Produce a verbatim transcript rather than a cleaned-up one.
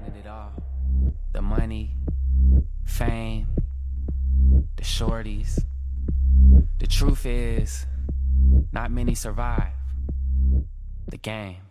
wanted it all. The money, fame, the shorties. The truth is, not many survive the game.